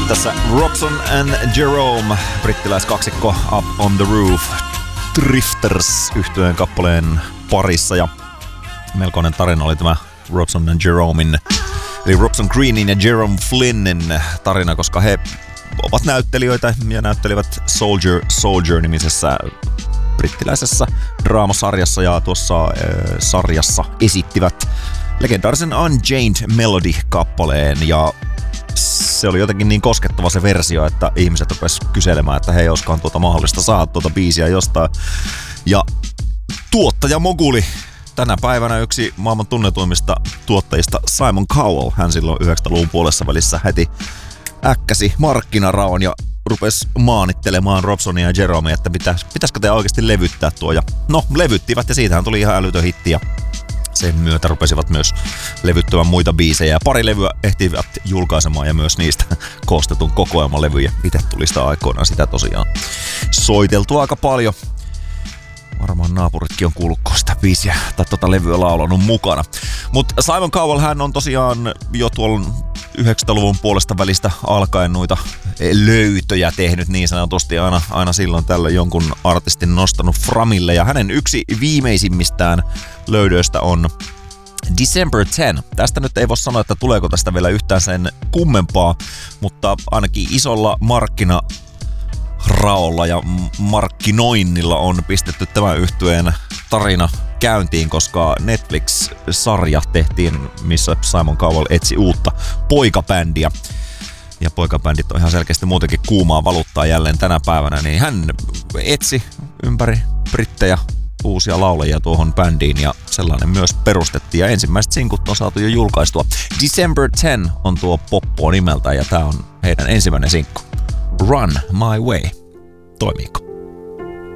Tässä Robson and Jerome, brittiläiskaksikko Up on the Roof, Drifters -yhtyeen kappaleen parissa, ja melkoinen tarina oli tämä Robson and Jeromein, eli Robson Greenin ja Jerome Flynnin tarina, koska he ovat näyttelijöitä ja näyttelivät Soldier-nimisessä brittiläisessä draamasarjassa, ja tuossa sarjassa esittivät legendaarisen Unchained Melody-kappaleen, ja se oli jotenkin niin koskettava se versio, että ihmiset rupesivat kyselemään, että hei, olisikohan mahdollista saada tuota biisiä jostain. Ja tuottaja moguli, tänä päivänä yksi maailman tunnetuimmista tuottajista, Simon Cowell, hän silloin 90-luvun puolessa välissä heti äkkäsi markkinaraon ja rupesi maanittelemaan Robsonia ja Jeromea, että pitäisikö te oikeasti levyttää tuo. Ja no, levyttivät, ja siitähän tuli ihan älytön hitti, ja sen myötä rupesivat myös levyttämään muita biisejä, ja pari levyä ehtivät julkaisemaan ja myös niistä koostetun kokoelmalevyjä. Itse tuli sitä aikoinaan sitä tosiaan soiteltu aika paljon. Varmaan naapuritkin on kuullut sitä biisiä tai tota levyä laulanut mukana. Mutta Simon Cowell, hän on tosiaan jo tuolla 90-luvun puolesta välistä alkaen noita löytöjä tehnyt niin sanotusti, aina silloin tällöin jonkun artistin nostanut framille, ja hänen yksi viimeisimmistään löydöistä on December 10. Tästä nyt ei voi sanoa, että tuleeko tästä vielä yhtään sen kummempaa, mutta ainakin isolla markkinaraolla ja markkinoinnilla on pistetty tämän yhtyeen tarina käyntiin, koska Netflix-sarja tehtiin, missä Simon Cowell etsi uutta poikabändiä. Ja poikabändit on ihan selkeästi muutenkin kuumaa valuuttaa jälleen tänä päivänä, niin hän etsi ympäri brittejä uusia laulajia tuohon bändiin, ja sellainen myös perustettiin, ja ensimmäiset sinkut on saatu jo julkaistua. December 10 on tuo poppo nimeltä, ja tää on heidän ensimmäinen sinkku. Run My Way. Toimiiko?